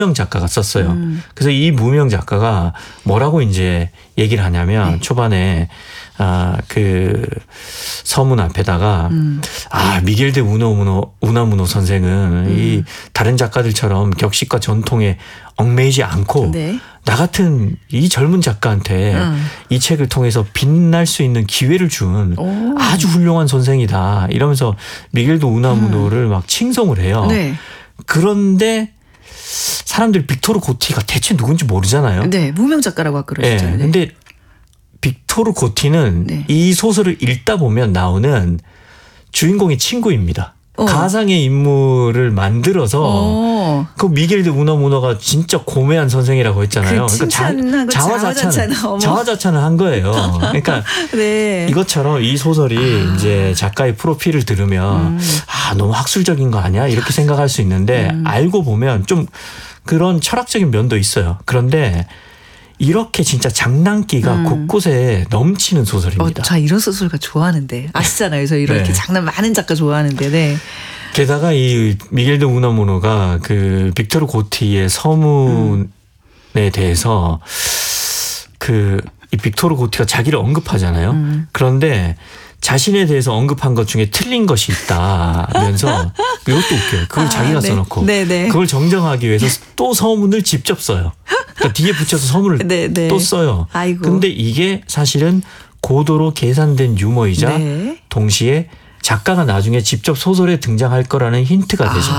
작가가 썼어요. 그래서 이 무명 작가가 뭐라고 이제 얘기를 하냐면 초반에 그 서문 앞에다가 미겔 데 우나무노 선생은 이 다른 작가들처럼 격식과 전통에 얽매이지 않고 나 같은 이 젊은 작가한테 이 책을 통해서 빛날 수 있는 기회를 준 아주 훌륭한 선생이다. 이러면서 미겔 데 우나무노를 막 칭송을 해요. 그런데 사람들이 빅토르 고티가 대체 누군지 모르잖아요. 네, 무명 작가라고 아까 그러셨잖아요. 근데 빅토르 고티는 이 소설을 읽다 보면 나오는 주인공의 친구입니다. 가상의 인물을 만들어서 그 미겔 데 우나무노가 진짜 고매한 선생이라고 했잖아요. 그러니까 자화자찬을 한 거예요. 그러니까 이것처럼 이 소설이 이제 작가의 프로필을 들으면 너무 학술적인 거 아니야? 이렇게 생각할 수 있는데 알고 보면 좀 그런 철학적인 면도 있어요. 그런데 이렇게 진짜 장난기가 곳곳에 넘치는 소설입니다. 저 이런 소설가 좋아하는데 아시잖아요. 저 이렇게 장난 많은 작가 좋아하는데. 게다가 이 미겔 데 우나무노가 그 빅토르 고티의 서문에 대해서 이 빅토르 고티가 자기를 언급하잖아요. 그런데 자신에 대해서 언급한 것 중에 틀린 것이 있다면서 이것도 웃겨요. 그걸 자기가 써놓고 그걸 정정하기 위해서 또 서문을 직접 써요. 그러니까 뒤에 붙여서 서문을 또 써요. 근데 이게 사실은 고도로 계산된 유머이자 동시에 작가가 나중에 직접 소설에 등장할 거라는 힌트가 되죠.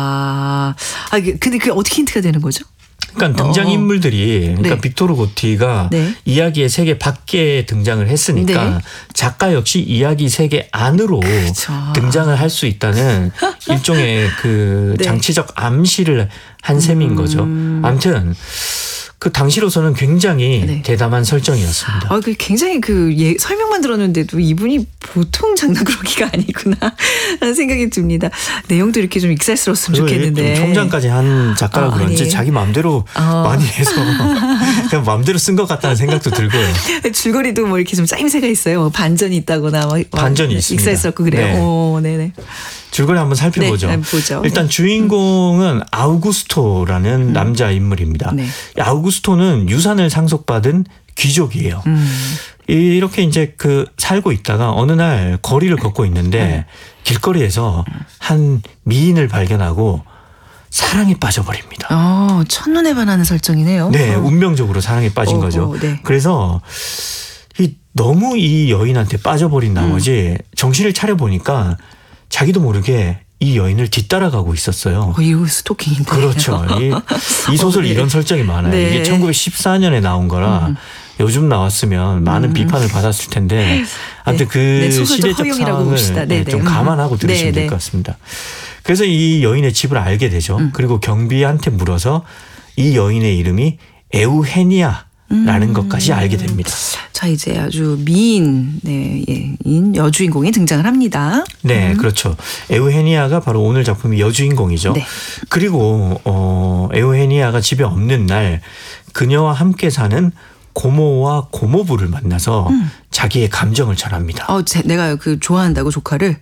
근데 그게 어떻게 힌트가 되는 거죠? 그러니까 등장인물들이 빅토르 고티가 이야기의 세계 밖에 등장을 했으니까 작가 역시 이야기 세계 안으로 등장을 할 수 있다는 일종의 그 장치적 암시를 한 셈인 거죠. 아무튼 그 당시로서는 굉장히 대담한 설정이었습니다. 굉장히 설명만 들었는데도 이분이 보통 장난꾸러기가 아니구나 하는 생각이 듭니다. 내용도 이렇게 좀 익살스러웠으면 좋겠는데. 총장까지 한 작가라 그런지 자기 마음대로 많이 해서 그냥 마음대로 쓴 것 같다는 생각도 들고요. 줄거리도 뭐 이렇게 좀 짜임새가 있어요. 반전이 있다거나 반전이 있습니다. 익살스럽고 그래요. 네네. 줄거리 한번 살펴보죠. 일단 주인공은 아우구스토라는 남자 인물입니다. 아우구스토는 유산을 상속받은 귀족이에요. 이렇게 이제 살고 있다가 어느 날 거리를 걷고 있는데 길거리에서 한 미인을 발견하고 사랑에 빠져버립니다. 첫눈에 반하는 설정이네요. 운명적으로 사랑에 빠진 거죠. 그래서 너무 이 여인한테 빠져버린 나머지 정신을 차려보니까 자기도 모르게 이 여인을 뒤따라가고 있었어요. 이거 스토킹인데. 그렇죠. 이 소설 이런 설정이 많아요. 이게 1914년에 나온 거라 요즘 나왔으면 많은 비판을 받았을 텐데 아무튼 시대적 상황을 좀 감안하고 들으시면 될 것 같습니다. 그래서 이 여인의 집을 알게 되죠. 그리고 경비한테 물어서 이 여인의 이름이 에우헤니아라는 것까지 알게 됩니다. 자, 이제 아주 미인인 여주인공이 등장을 합니다. 그렇죠. 에우헤니아가 바로 오늘 작품의 여주인공이죠. 그리고 에우헤니아가 집에 없는 날 그녀와 함께 사는 고모와 고모부를 만나서 자기의 감정을 전합니다. 내가 좋아한다고 조카를?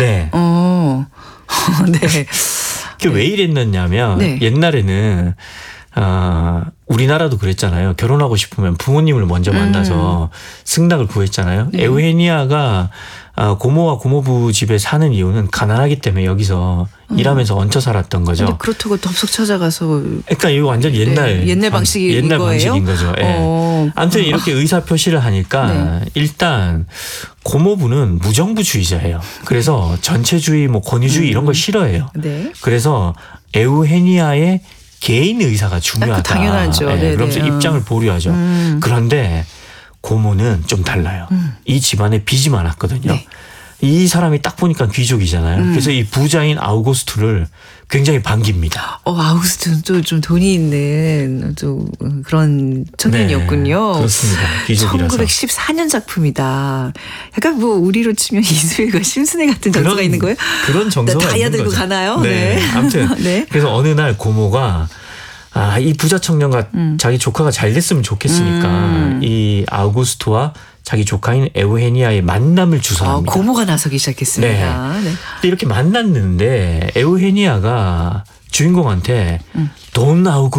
그게 왜 이랬느냐면 옛날에는 우리나라도 그랬잖아요. 결혼하고 싶으면 부모님을 먼저 만나서 승낙을 구했잖아요. 에우헤니아가 고모와 고모부 집에 사는 이유는 가난하기 때문에 여기서 일하면서 얹혀 살았던 거죠. 근데 그렇다고 덥석 찾아가서. 그러니까 이거 완전 옛날 방식인 거죠. 아무튼 이렇게 의사 표시를 하니까 일단 고모부는 무정부주의자예요. 그래서 전체주의, 권위주의 이런 걸 싫어해요. 그래서 에우헤니아의 개인 의사가 중요하다. 당연하죠. 그러면서 입장을 보류하죠. 그런데 고모는 좀 달라요. 이 집안에 빚이 많았거든요. 이 사람이 딱 보니까 귀족이잖아요. 그래서 이 부자인 아우구스투를 굉장히 반깁니다. 아우구스투는 좀 돈이 있는 그런 청년이었군요. 그렇습니다. 귀족이라서. 1914년 작품이다. 약간 우리로 치면 이수일과 심순애 같은 정서가 있는 거예요? 그런 정서가 있는 거죠. 다이아 들고 가나요? 아무튼 그래서 어느 날 고모가 이 부자 청년과 자기 조카가 잘 됐으면 좋겠으니까 이 아우구스투와 자기 조카인 에우헤니아의 만남을 주선합니다. 고모가 나서기 시작했습니다. 근데 이렇게 만났는데 에우헤니아가 주인공한테 돈 아우구